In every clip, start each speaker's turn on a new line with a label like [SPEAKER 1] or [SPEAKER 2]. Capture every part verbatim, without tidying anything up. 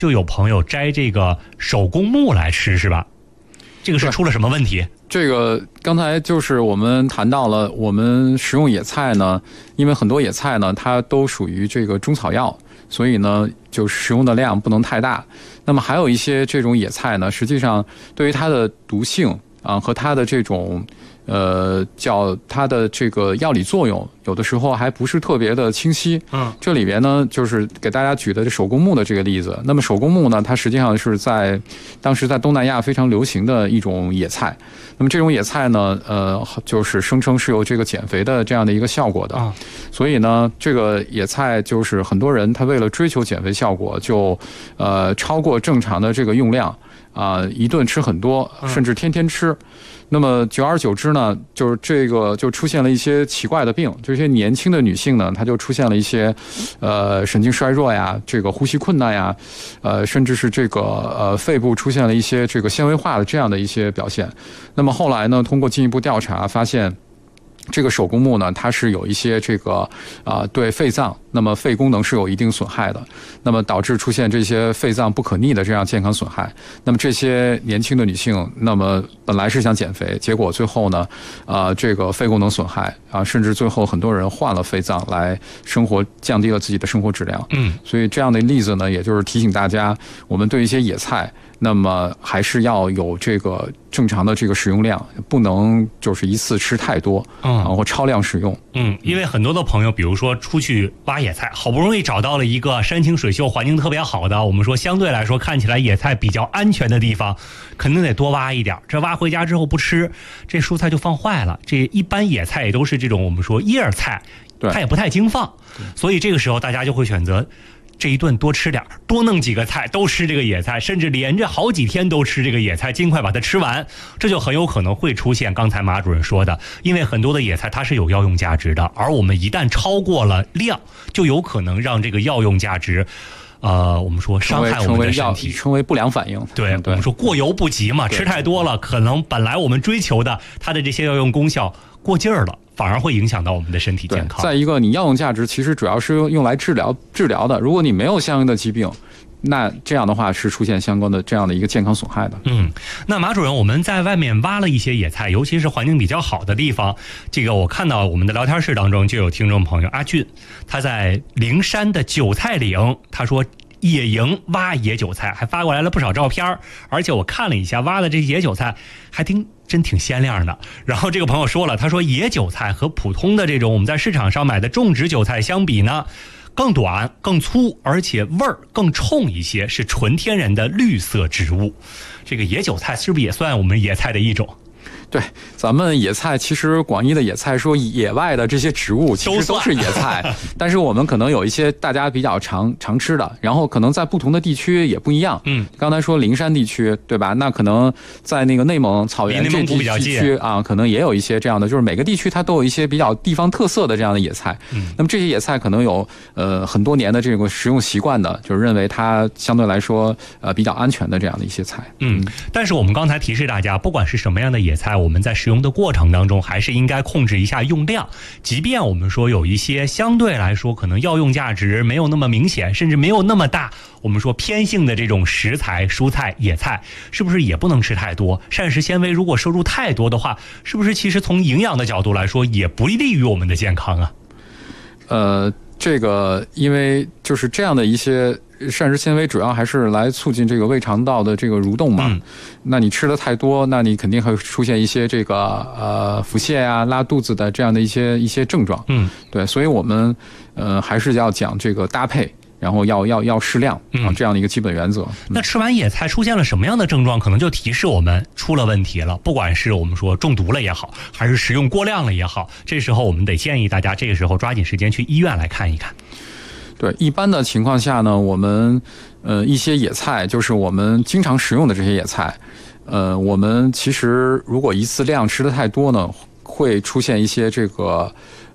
[SPEAKER 1] 就有朋友摘这个手工木来吃，是吧？这个是出了什么问题？
[SPEAKER 2] 这个刚才就是我们谈到了，我们食用野菜呢，因为很多野菜呢，它都属于这个中草药，所以呢，就食用的量不能太大。那么还有一些这种野菜呢，实际上对于它的毒性啊和它的这种呃叫它的这个药理作用，有的时候还不是特别的清晰。
[SPEAKER 1] 嗯，
[SPEAKER 2] 这里边呢，就是给大家举的这手工木的这个例子。那么手工木呢，它实际上是在当时在东南亚非常流行的一种野菜。那么这种野菜呢，呃，就是声称是有这个减肥的这样的一个效果的。
[SPEAKER 1] 啊，
[SPEAKER 2] 所以呢，这个野菜就是很多人他为了追求减肥效果，就呃超过正常的这个用量啊、呃，一顿吃很多，甚至天天吃。那么久而久之呢，就是这个就出现了一些奇怪的病，这些年轻的女性呢，她就出现了一些，呃，神经衰弱呀，这个呼吸困难呀，呃，甚至是这个呃肺部出现了一些这个纤维化的这样的一些表现。那么后来呢，通过进一步调查发现，这个手工木呢，它是有一些这个啊、呃、对肺脏，那么肺功能是有一定损害的，那么导致出现这些肺脏不可逆的这样健康损害。那么这些年轻的女性，那么本来是想减肥，结果最后呢，啊、呃、这个肺功能损害啊，甚至最后很多人换了肺脏来生活，降低了自己的生活质量。
[SPEAKER 1] 嗯，
[SPEAKER 2] 所以这样的例子呢，也就是提醒大家，我们对一些野菜，那么还是要有这个正常的这个食用量，不能就是一次吃太多，
[SPEAKER 1] 嗯，
[SPEAKER 2] 然后超量食用。
[SPEAKER 1] 嗯，因为很多的朋友，比如说出去挖野菜，好不容易找到了一个山清水秀、环境特别好的，我们说相对来说看起来野菜比较安全的地方，肯定得多挖一点。这挖回家之后不吃，这蔬菜就放坏了。这一般野菜也都是这种我们说叶菜，它也不太经放，所以这个时候大家就会选择这一顿多吃点，多弄几个菜，都吃这个野菜，甚至连着好几天都吃这个野菜，尽快把它吃完。这就很有可能会出现刚才马主任说的，因为很多的野菜它是有药用价值的，而我们一旦超过了量，就有可能让这个药用价值呃，我们说伤害我们的身体，
[SPEAKER 2] 成为不良反应。
[SPEAKER 1] 对，我们说过犹不及嘛，吃太多了，可能本来我们追求的它的这些药用功效过劲儿了，反而会影响到我们的身体健康。
[SPEAKER 2] 再一个，你药用价值其实主要是用来治疗治疗的，如果你没有相应的疾病，那这样的话是出现相关的这样的一个健康损害的。
[SPEAKER 1] 嗯，那马主任，我们在外面挖了一些野菜，尤其是环境比较好的地方，这个我看到我们的聊天室当中就有听众朋友阿俊，他在灵山的韭菜岭，他说野营挖野韭菜，还发过来了不少照片，而且我看了一下挖的这野韭菜还挺真挺鲜亮的。然后这个朋友说了，他说野韭菜和普通的这种我们在市场上买的种植韭菜相比呢，更短更粗，而且味儿更冲一些，是纯天然的绿色植物。这个野韭菜是不是也算我们野菜的一种？
[SPEAKER 2] 对，咱们野菜其实广义的野菜说野外的这些植物其实都是野菜，但是我们可能有一些大家比较常常吃的，然后可能在不同的地区也不一样。嗯，刚才说灵山地区对吧？那可能在那个内蒙草原这地区啊，可能也有一些这样的，就是每个地区它都有一些比较地方特色的这样的野菜。嗯，那么这些野菜可能有呃很多年的这个食用习惯的，就是认为它相对来说呃比较安全的这样的一些菜。
[SPEAKER 1] 嗯，但是我们刚才提示大家，不管是什么样的野菜，我们在食用的过程当中还是应该控制一下用量。即便我们说有一些相对来说可能药用价值没有那么明显，甚至没有那么大，我们说偏性的这种食材、蔬菜、野菜，是不是也不能吃太多？膳食纤维如果摄入太多的话，是不是其实从营养的角度来说也不利于我们的健康啊？
[SPEAKER 2] 呃，这个因为就是这样的一些膳食纤维主要还是来促进这个胃肠道的这个蠕动嘛。嗯、那你吃的太多，那你肯定会出现一些这个呃腹泻啊、拉肚子的这样的一些一些症状。嗯，对，所以我们呃还是要讲这个搭配。然后要要要适量啊，这样的一个基本原则。
[SPEAKER 1] 嗯、那吃完野菜出现了什么样的症状，可能就提示我们出了问题了。不管是我们说中毒了也好，还是食用过量了也好，这时候我们得建议大家这个时候抓紧时间去医院来看一看。
[SPEAKER 2] 对，一般的情况下呢，我们呃一些野菜，就是我们经常食用的这些野菜，呃，我们其实如果一次量吃的太多呢，会出现一些这个。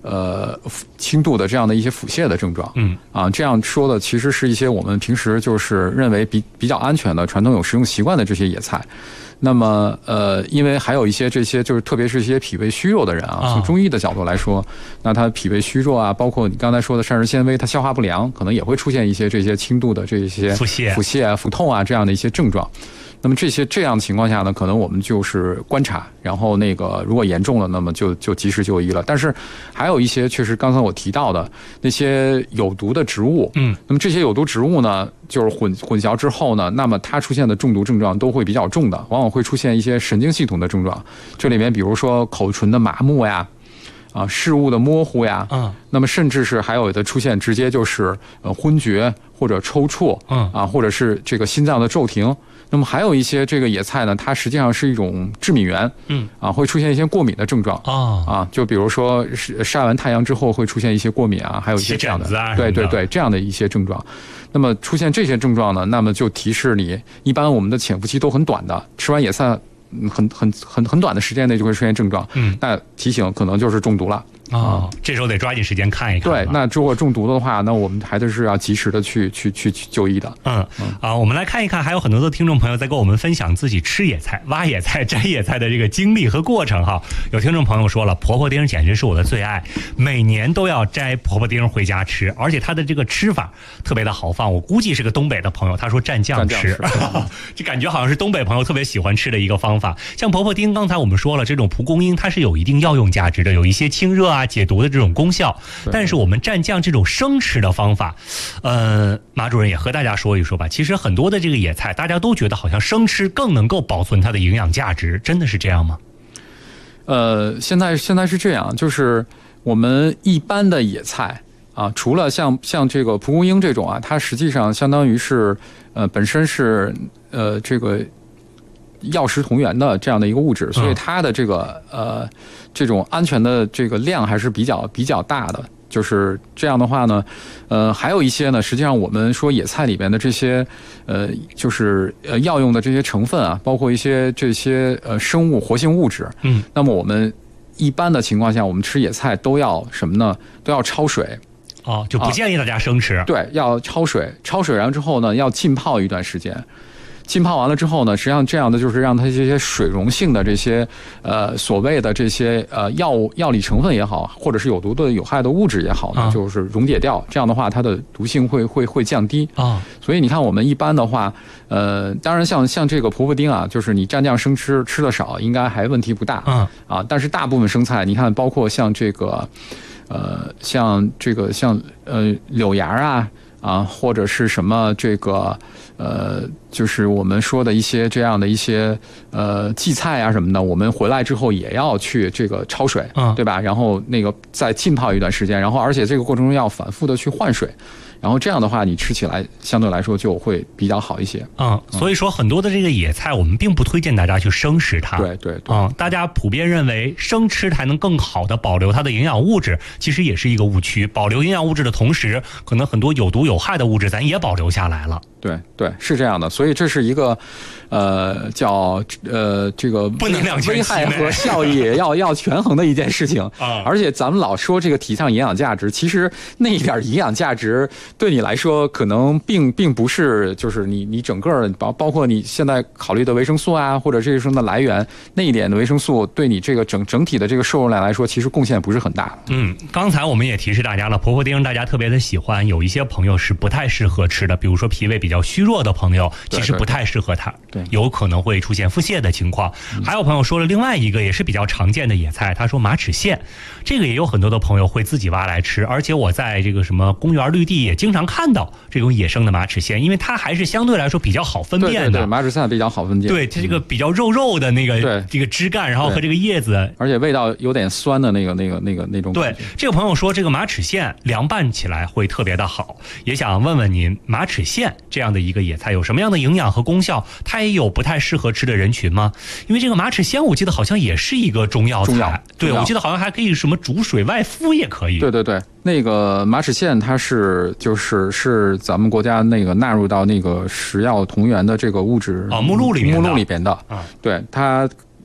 [SPEAKER 2] 呃轻度的这样的一些腹泻的症状。
[SPEAKER 1] 嗯
[SPEAKER 2] 啊，这样说的其实是一些我们平时就是认为比比较安全的传统有食用习惯的这些野菜。那么，呃，因为还有一些这些，就是特别是一些脾胃虚弱的人啊，从中医的角度来说，那他脾胃虚弱啊，包括你刚才说的膳食纤维，他消化不良，可能也会出现一些这些轻度的这些
[SPEAKER 1] 腹泻、
[SPEAKER 2] 腹泻啊、腹痛啊这样的一些症状。那么这些这样的情况下呢，可能我们就是观察，然后那个如果严重了，那么就就及时就医了。但是还有一些确实刚才我提到的那些有毒的植物，
[SPEAKER 1] 嗯，
[SPEAKER 2] 那么这些有毒植物呢，就是混混淆之后呢，那么它出现的中毒症状都会比较重的，往往会出现一些神经系统的症状。这里面比如说口唇的麻木呀。啊，事物的模糊呀，
[SPEAKER 1] 嗯，
[SPEAKER 2] 那么甚至是还有的出现直接就是呃昏厥或者抽搐，
[SPEAKER 1] 嗯
[SPEAKER 2] 啊，或者是这个心脏的骤停。那么还有一些这个野菜呢，它实际上是一种致敏源，
[SPEAKER 1] 嗯，
[SPEAKER 2] 啊，会出现一些过敏的症状，
[SPEAKER 1] 哦、
[SPEAKER 2] 啊，就比如说晒完太阳之后会出现一些过敏啊，还有一些这样的，
[SPEAKER 1] 啊、
[SPEAKER 2] 对对对，这样的一些症状。那么出现这些症状呢，那么就提示你，一般我们的潜伏期都很短的，吃完野菜。很很很很短的时间内就会出现症状，嗯，那提醒可能就是中毒了
[SPEAKER 1] 啊、哦，这时候得抓紧时间看一看。
[SPEAKER 2] 对，那如果中毒的话，那我们还得是要及时的去去去去就医的。
[SPEAKER 1] 嗯啊，我们来看一看，还有很多的听众朋友在跟我们分享自己吃野菜、挖野菜、摘野菜的这个经历和过程哈。有听众朋友说了，婆婆丁简直是我的最爱，每年都要摘婆婆丁回家吃，而且它的这个吃法特别的豪放。我估计是个东北的朋友，他说蘸酱吃，这感觉好像是东北朋友特别喜欢吃的一个方法。像婆婆丁，刚才我们说了，这种蒲公英它是有一定药用价值的，有一些清热啊、解毒的这种功效。但是我们蘸酱这种生吃的方法，呃，马主任也和大家说一说吧。其实很多的这个野菜，大家都觉得好像生吃更能够保存它的营养价值，真的是这样吗？
[SPEAKER 2] 呃，现在现在是这样，就是我们一般的野菜啊，除了像像这个蒲公英这种啊，它实际上相当于是呃本身是呃这个。药食同源的这样的一个物质，所以它的这个呃这种安全的这个量还是比较比较大的。就是这样的话呢，呃，还有一些呢，实际上我们说野菜里边的这些呃，就是呃药用的这些成分啊，包括一些这些呃生物活性物质，
[SPEAKER 1] 嗯，
[SPEAKER 2] 那么我们一般的情况下，我们吃野菜都要什么呢？都要焯水。
[SPEAKER 1] 哦，就不建议大家生吃。
[SPEAKER 2] 啊、对，要焯水，焯水然后之后呢，要浸泡一段时间。浸泡完了之后呢，实际上这样的就是让它这些水溶性的这些呃所谓的这些呃药物药理成分也好，或者是有毒的有害的物质也好呢，啊、就是溶解掉。这样的话，它的毒性会会会降低
[SPEAKER 1] 啊。
[SPEAKER 2] 所以你看，我们一般的话，呃，当然像像这个婆婆丁啊，就是你蘸酱生吃吃的少，应该还问题不大。
[SPEAKER 1] 嗯
[SPEAKER 2] 啊，但是大部分生菜，你看，包括像这个呃像这个像呃柳芽啊。啊，或者是什么这个呃，就是我们说的一些这样的一些呃荠菜啊什么的，我们回来之后也要去这个焯水，
[SPEAKER 1] 嗯，
[SPEAKER 2] 对吧？然后那个再浸泡一段时间，然后而且这个过程中要反复的去换水。然后这样的话，你吃起来相对来说就会比较好一些。
[SPEAKER 1] 嗯，所以说很多的这个野菜，我们并不推荐大家去生吃它。
[SPEAKER 2] 对对对。
[SPEAKER 1] 嗯，大家普遍认为生吃才能更好的保留它的营养物质，其实也是一个误区。保留营养物质的同时，可能很多有毒有害的物质咱也保留下来了。
[SPEAKER 2] 对对，是这样的。所以这是一个呃叫呃这个
[SPEAKER 1] 不能两全其美，
[SPEAKER 2] 危害和效益要要权衡的一件事情
[SPEAKER 1] 啊。
[SPEAKER 2] 而且咱们老说这个提倡营养价值，其实那一点营养价值对你来说可能并并不是就是你你整个包包括你现在考虑的维生素啊，或者这些的来源那一点的维生素，对你这个整整体的这个摄入量来说，其实贡献不是很大的。
[SPEAKER 1] 嗯，刚才我们也提示大家了，婆婆丁大家特别的喜欢，有一些朋友是不太适合吃的，比如说脾胃比较虚弱的朋友，其实不太适合它，
[SPEAKER 2] 对，
[SPEAKER 1] 有可能会出现腹泻的情况。嗯、还有朋友说了另外一个也是比较常见的野菜，他说马齿苋，这个也有很多的朋友会自己挖来吃，而且我在这个什么公园绿地也经常看到这种野生的马齿苋，因为它还是相对来说比较好分辨的。
[SPEAKER 2] 对对对，马齿苋比较好分辨。
[SPEAKER 1] 对，它这个比较肉肉的那个、嗯、这个枝干，然后和这个叶子，
[SPEAKER 2] 而且味道有点酸的那个那个那个那种。
[SPEAKER 1] 对，这个朋友说这个马齿苋凉拌起来会特别的好，也想问问您，马齿苋这样的一个野菜有什么样的营养和功效？它也有不太适合吃的人群吗？因为这个马齿苋我记得好像也是一个中药材，
[SPEAKER 2] 中药
[SPEAKER 1] 对，我记得好像还可以什么煮水外敷也可以。
[SPEAKER 2] 对对对，那个马齿苋它是就是是咱们国家那个纳入到那个食药同源的这个物质
[SPEAKER 1] 啊目录里面
[SPEAKER 2] 目录里边的
[SPEAKER 1] 啊，
[SPEAKER 2] 对它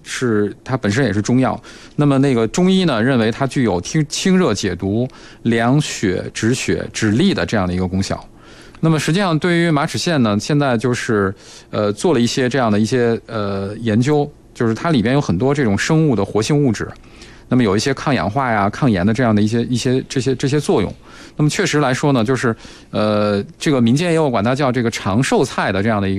[SPEAKER 2] 是它本身也是中药。那么那个中医呢，认为它具有清清热解毒、凉血止血、止痢的这样的一个功效。那么实际上对于马齿苋呢，现在就是呃做了一些这样的一些呃研究，就是它里边有很多这种生物的活性物质。那么有一些抗氧化呀、抗炎的这样的一些一些这些这些作用。那么确实来说呢，就是呃，这个民间也有管它叫这个长寿菜的这样的一个。